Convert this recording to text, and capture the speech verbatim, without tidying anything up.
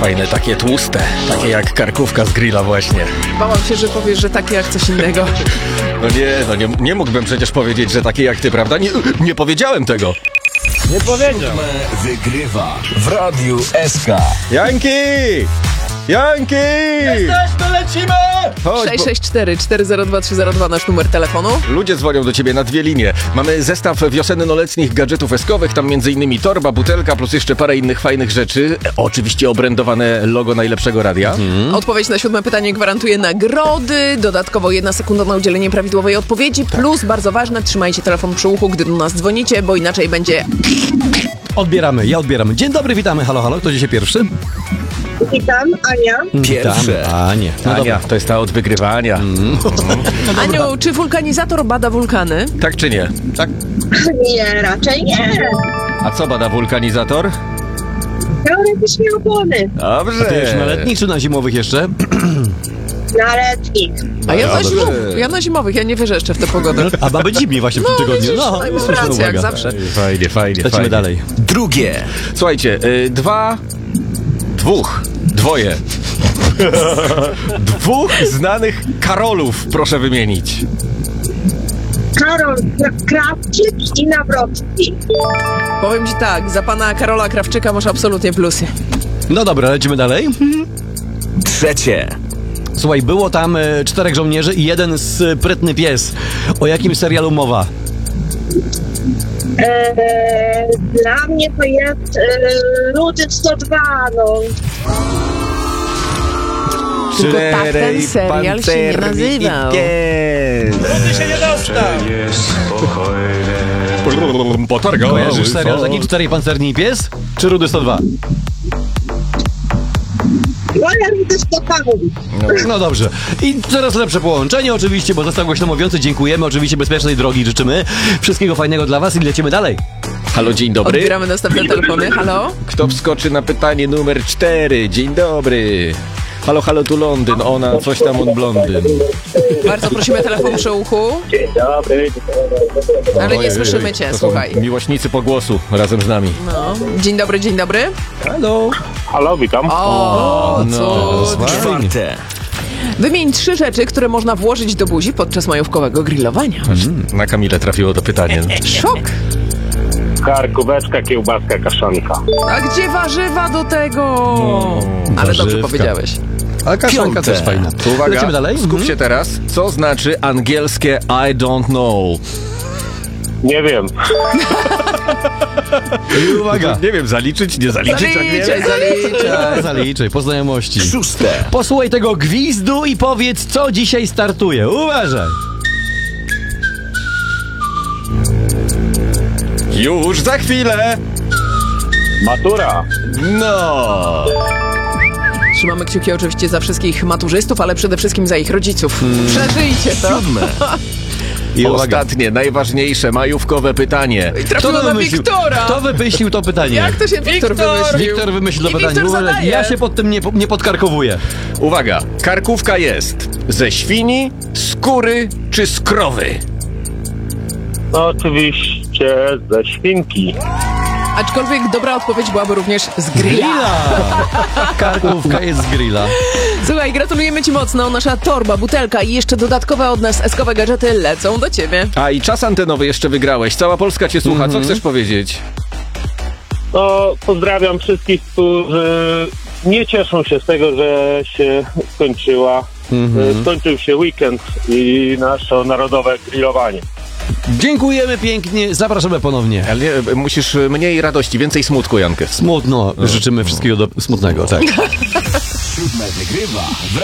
fajne, takie tłuste, takie jak karkówka z grilla właśnie. Bałam się, że powiesz, że takie jak coś innego. No nie, no nie, nie mógłbym przecież powiedzieć, że takie jak ty, prawda? Nie, nie powiedziałem tego. Nie powiedział. Wygrywa w Radiu S K. Janki! Janki! Jesteśmy, lecimy! Chodź, sześć sześć cztery cztery zero dwa trzy zero dwa nasz numer telefonu. ludzie dzwonią do ciebie na dwie linie. Mamy zestaw wiosenno-letnich gadżetów eskowych, tam między innymi torba, butelka, plus jeszcze parę innych fajnych rzeczy. Oczywiście obrędowane logo najlepszego radia. Hmm. Odpowiedź na siódme pytanie gwarantuje nagrody, dodatkowo jedna sekunda na udzielenie prawidłowej odpowiedzi, plus bardzo ważne, trzymajcie telefon przy uchu, gdy do nas dzwonicie, bo inaczej będzie... Odbieramy, ja odbieram. Dzień dobry, witamy. Halo, halo, kto dzisiaj pierwszy? Witam, Ania. Pierwsze. Witamy. Anie. No Ania, dobra. to jest ta od wygrywania. Aniu, czy wulkanizator bada wulkany? Tak czy nie? Tak? Nie, raczej nie. A co bada wulkanizator? Teoretycznie opony. Dobrze. Ty już na letnich czy na zimowych jeszcze? Na letnich. A ja na, Dobrze. zimowych, ja na zimowych, ja nie wierzę jeszcze w tę pogodę. A ma być zimniej właśnie w tym No, tygodniu. widzisz, No, no i mam słuszna rację, jak uwaga. zawsze. Fajnie, fajnie, Lecimy fajnie. dalej. Drugie. Słuchajcie, y, dwa... Dwóch. Dwoje. Dwóch znanych Karolów proszę wymienić. Karol Kra- Krawczyk i Nawrocki. Powiem ci tak, za pana Karola Krawczyka masz absolutnie plusy. No dobra, lecimy dalej. Trzecie. Słuchaj, było tam e, czterech żołnierzy i jeden sprytny pies. O jakim serialu mowa? Eee, dla mnie to jest e, Ludy sto dwa, no. Tylko tak ten serial się nie nazywał. Rudy się nie dostał. Kojarzysz serial taki Czterej Pancerni Pies? Czy Rudy sto dwa? No ja Ludy sto dwa mówię. No dobrze. I coraz lepsze połączenie oczywiście, bo został głośno mówiący. Dziękujemy. Oczywiście bezpiecznej drogi życzymy. Wszystkiego fajnego dla was i lecimy dalej. Halo, dzień dobry. Odbieramy następne telefony. Halo? Kto wskoczy na pytanie numer cztery? Dzień dobry. Halo, halo, tu Londyn, ona coś tam od blondyn. Bardzo prosimy telefon przy uchu. Dzień dobry. Ale nie Ojej, słyszymy cię, to są słuchaj. miłośnicy pogłosu razem z nami. No. Dzień dobry, dzień dobry. Halo. Halo, witam. O, no, cudnie. Czwarte. Wymień trzy rzeczy, które można włożyć do buzi podczas majówkowego grillowania. Na Kamilę trafiło to pytanie. Szok! Karkóweczka, kiełbaska, kaszanka. A gdzie warzywa do tego? Ale dobrze warzywka. powiedziałeś. A kaszanka Piąte. też fajna. Uwaga, Lecimy dalej? skup się teraz. Co znaczy angielskie I don't know? Nie wiem. I uwaga. Nie wiem, zaliczyć, nie zaliczyć, jak nie Zaliczaj, zaliczaj. Zaliczaj, po znajomości. Szóste. Posłuchaj tego gwizdu i powiedz, co dzisiaj startuje. Uważaj. Już za chwilę. Matura. No. Trzymamy kciuki oczywiście za wszystkich maturzystów, ale przede wszystkim za ich rodziców. Przeżyjcie to. Siódme. I uwaga. Ostatnie, najważniejsze, majówkowe pytanie. I trafiło na Wiktora. Kto wymyślił to pytanie? Jak to się Wiktor wymyślił? Wiktor wymyślił to I pytanie. Wiktor Uwaga, zadaje. ja się pod tym nie, nie podkarkowuję. Uwaga, karkówka jest ze świni, skóry czy z krowy? No, oczywiście ze świnki. Aczkolwiek dobra odpowiedź byłaby również z grilla. Karkówka jest z grilla. Słuchaj, gratulujemy ci mocno. Nasza torba, butelka i jeszcze dodatkowe od nas eskowe gadżety lecą do ciebie. A i czas antenowy jeszcze wygrałeś. Cała Polska cię słucha. Co chcesz powiedzieć? No, pozdrawiam wszystkich, którzy nie cieszą się z tego, że się skończyła. Skończył się weekend i nasze narodowe grillowanie. Dziękujemy pięknie, zapraszamy ponownie. Ale nie, musisz mniej radości, więcej smutku, Jankę. Smutno, życzymy wszystkiego do, smutnego, tak. Siódme wygrywa w